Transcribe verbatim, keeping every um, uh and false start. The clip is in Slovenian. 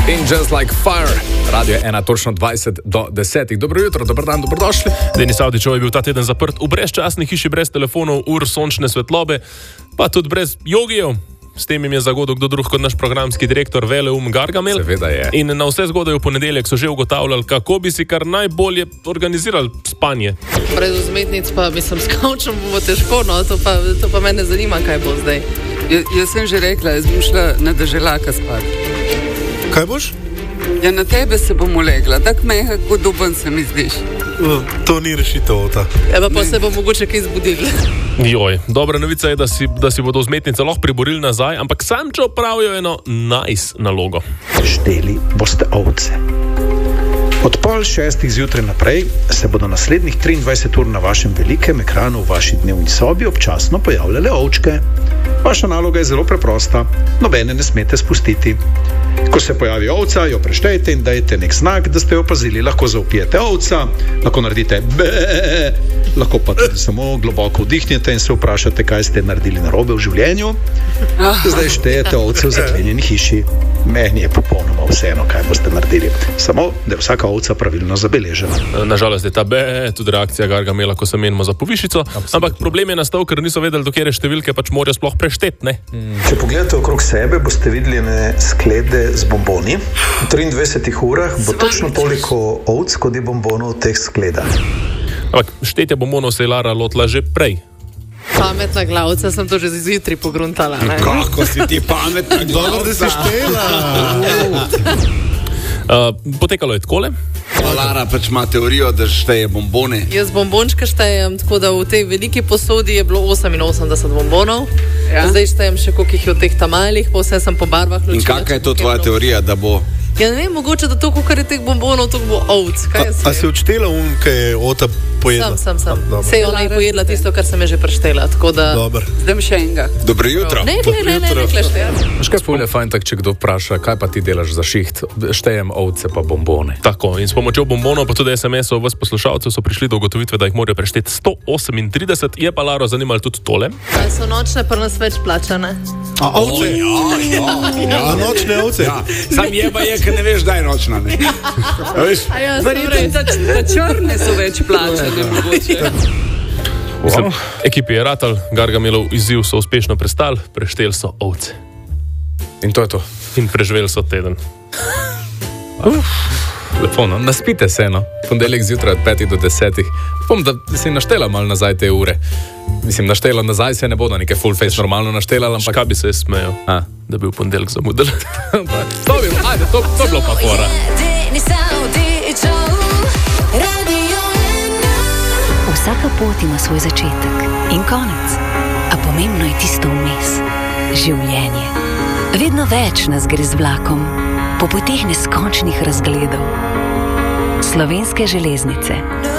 In Just Like Fire. Radio je ena točno dvajset do desetih. Dobro jutro, dober dan, dobrodošli. Denis Avdićev je bil ta teden zaprt v brezčasni hiši, brez telefonov, ur, sončne svetlobe, pa tudi brez jogijev. S tem jim je zagodil kdo drug kot naš programski direktor Veleum Gargamel. Seveda je. In na vse zgodaj v ponedeljek so že ugotavljali, kako bi si kar najbolje organizirali spanje. Brez vzmetnic pa mislim, s kavčem bo težko, no, to pa, to pa mene zanima, kaj bo zdaj. Ja, jaz sem že rekla, jaz bom šla na deželaka spat. Kaj boš? Ja, na tebe se bom ulegla, tak mehak, kot doben se mi zdiš. Uh, to ni rešitev, ta. Eba pa se bo mogoče kaj zbudili. Joj, dobra novica je, da si, da si bodo vzmetnice lahko priborili nazaj, ampak samčo pravijo eno nice nalogo. Šteli boste ovce. Od pol šestih zjutraj naprej se bodo naslednjih triindvajset ur na vašem velikem ekranu v vaši dnevni sobi občasno pojavljale ovčke. Vaša naloga je zelo preprosta, nobene ne smete spustiti. Ko se pojavi ovca, jo preštejte in dajte nek znak, da ste jo opazili. Lahko zaupijete ovca, lahko naredite be, lahko pa tudi samo globoko vdihnete in se vprašate, kaj ste naredili narobe v življenju. Zdaj štejete ovce v zaklenjeni hiši. Meni je popolnoma vseeno, kaj boste naredili. Samo, da je vsaka ovca pravilno zabeležena. Nažalost je ta be tudi reakcija Gargamela, ko se menimo za povišico. Absolutno. Ampak problem je nastal, ker niso vedeli, do kere številke pač morajo sploh preštet, ne? Mm. Če pogledate okrog sebe, boste videli ne sklede z bomboni. V triindvajsetih urah bo točno toliko ovc, kot je bombonov v teh skledah. Ampak štetje bombonov se je Lara lotila že prej. Pametna glavca, sem to že zjutraj pogruntala. Ne? Kako si ti pametna glavca? Dobro, da si štela. Uh, potekalo je takole. Lara pač ima teorijo, da šteje bombone. Jaz bombončka štejem, tako da v tej veliki posodi je bilo oseminosemdeset bombonov. Ja. Zdaj štejem še, koliko jih je v teh tamalih, pa vse sem po barvah ločila. In kakšna je to tvoja teorija, da bo... Ja ne vem, mogoče, da to, koliko je teh bombonov, to bo ovc. Kaj A, a si odštela un, kaj je Ota pojedla? Sem, sem, sem. Sej ona je pojedla tisto, kar sem je že preštela, tako da... Dobar. Zdaj mi še enega. Dobro jutro. Ne, ne, ne, ne, ne, ne štejem. Veš kaj spolje fajn, tak, če kdo vpraša, kaj pa ti delaš za šiht? Štejem ovce pa bombone. Tako, in s pomočjo bombonov, pa tudi es em esov vas poslušalcev so prišli do ugotovitve, da jih morajo prešteti sto osemintrideset. Je pa Laro zanimalo tudi tole. Kaj so nočne pa nas več plačane? A ovce? Ja, ja, ja. A nočne ovce? Ja. Sam je pa je, ker ne veš, da je nočna, ne? A ja, Verjetno, da, da črne so več plačane. Mislim, ekipi je ratal, Gargamelov izziv so uspešno prestali, prešteli so ovce. In to je to. In preživeli so teden. Uf, lepo, no. Naspite se, no. Ponedeljek zjutraj od petih do desetih. Pom, da si naštela malo nazaj te ure. Mislim, naštela nazaj se ne bodo nekaj full face normalno naštela, ampak... Ška bi se smejal, A. da bi v ponedeljek zamudili. To bi, ajde, to, to je bilo pa fora. Vsaka pot ima svoj začetek in konec, a pomembno je tisto vmes. Življenje. Vedno več nas gre z vlakom, po poteh neskončnih razgledov. Slovenske železnice.